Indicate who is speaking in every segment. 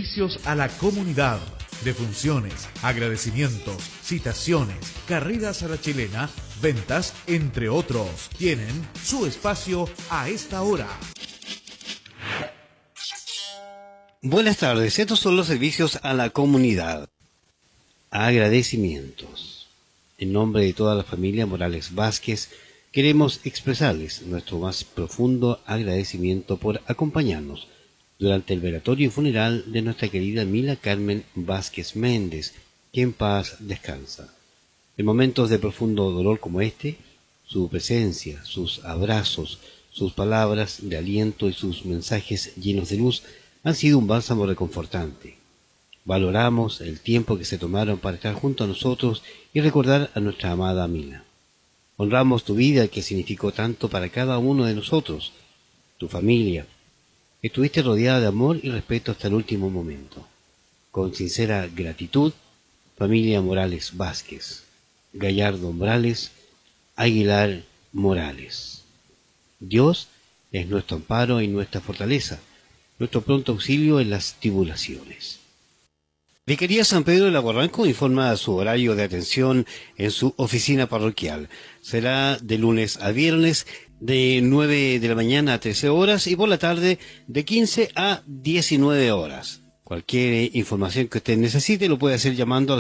Speaker 1: servicios a la comunidad, defunciones, agradecimientos, citaciones, carreras a la chilena, ventas, entre otros. Tienen su espacio a esta hora.
Speaker 2: Buenas tardes, estos son los servicios a la comunidad. Agradecimientos. En nombre de toda la familia Morales Vázquez, queremos expresarles nuestro más profundo agradecimiento por acompañarnos durante el velatorio y funeral de nuestra querida Mila Carmen Vázquez Méndez, que en paz descansa. En momentos de profundo dolor como este, su presencia, sus abrazos, sus palabras de aliento y sus mensajes llenos de luz han sido un bálsamo reconfortante. Valoramos el tiempo que se tomaron para estar junto a nosotros y recordar a nuestra amada Mila. Honramos tu vida, que significó tanto para cada uno de nosotros, tu familia. Estuviste rodeada de amor y respeto hasta el último momento. Con sincera gratitud, familia Morales Vázquez, Gallardo Morales, Aguilar Morales. Dios es nuestro amparo y nuestra fortaleza, nuestro pronto auxilio en las tribulaciones. Vicaría San Pedro de Lago informa su horario de atención en su oficina parroquial. Será de lunes a viernes de 9 de la mañana a 13 horas y por la tarde de 15 a 19 horas. Cualquier información que usted necesite lo puede hacer llamando al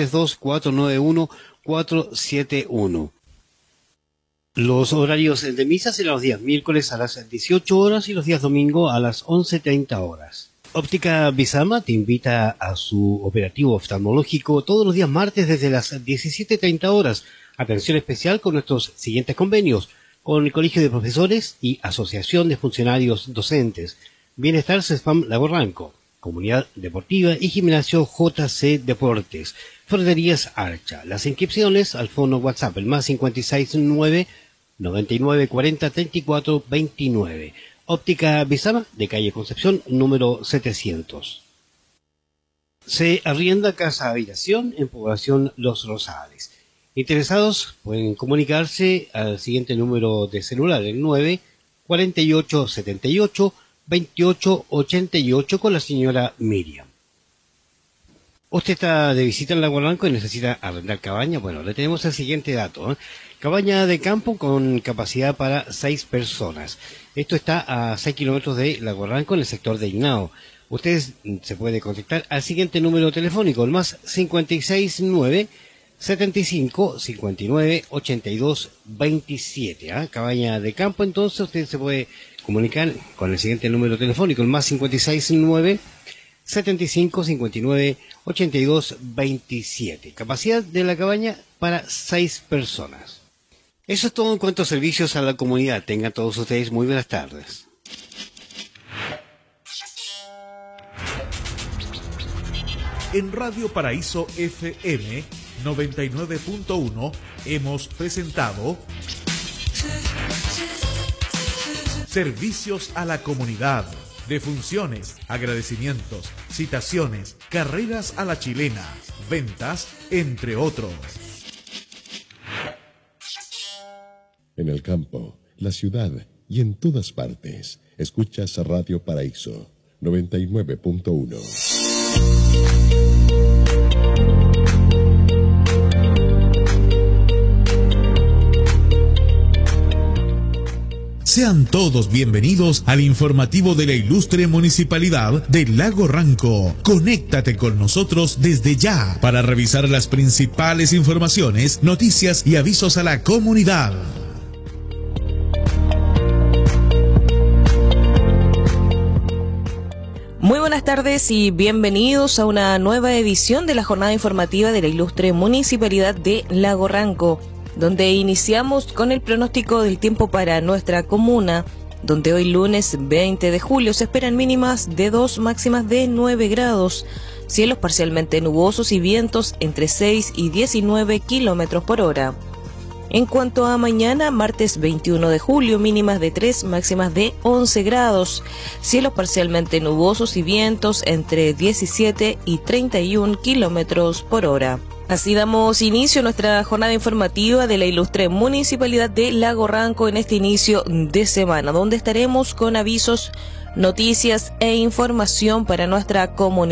Speaker 2: 632-491-471. Los horarios de misa serán los días miércoles a las 18 horas y los días domingo a las 11:30 horas. Óptica Bizama te invita a su operativo oftalmológico todos los días martes desde las 17:30 horas. Atención especial con nuestros siguientes convenios: con el Colegio de Profesores y Asociación de Funcionarios Docentes, Bienestar CESFAM Lago Ranco, Comunidad Deportiva y Gimnasio JC Deportes, Ferreterías Archa. Las inscripciones al fono WhatsApp, el más 569 99 40 34 29. Óptica Bizama, de calle Concepción, número 700. Se arrienda casa habitación en población Los Rosales. Interesados pueden comunicarse al siguiente número de celular, el 9 48 78 28 88, con la señora Miriam. Usted está de visita en Lago Ranco y necesita arrendar cabaña. Bueno, le tenemos el siguiente dato, Cabaña de campo con capacidad para 6 personas. Esto está a 6 kilómetros de Lago Ranco, en el sector de Ignao. Usted se puede contactar al siguiente número telefónico, el más 569 75 59 82 27. Cabaña de campo, entonces usted se puede comunicar con el siguiente número telefónico, el más 569 75 59 82 27. Capacidad de la cabaña para 6 personas. Eso es todo en cuanto a servicios a la comunidad. Tengan todos ustedes muy buenas tardes.
Speaker 1: En Radio Paraíso FM 99.1 hemos presentado Servicios a la comunidad, defunciones, agradecimientos, citaciones, carreras a la chilena, ventas, entre otros.
Speaker 3: En el campo, la ciudad y en todas partes, escuchas Radio Paraíso 99.1.
Speaker 1: Sean todos bienvenidos al informativo de la ilustre Municipalidad de Lago Ranco. Conéctate con nosotros desde ya para revisar las principales informaciones, noticias y avisos a la comunidad.
Speaker 4: Muy buenas tardes y bienvenidos a una nueva edición de la jornada informativa de la ilustre Municipalidad de Lago Ranco, donde iniciamos con el pronóstico del tiempo para nuestra comuna, donde hoy lunes 20 de julio se esperan mínimas de 2, máximas de 9 grados, cielos parcialmente nubosos y vientos entre 6 y 19 kilómetros por hora. En cuanto a mañana, martes 21 de julio, mínimas de 3, máximas de 11 grados, cielos parcialmente nubosos y vientos entre 17 y 31 kilómetros por hora. Así damos inicio a nuestra jornada informativa de la ilustre Municipalidad de Lago Ranco en este inicio de semana, donde estaremos con avisos, noticias e información para nuestra comunidad.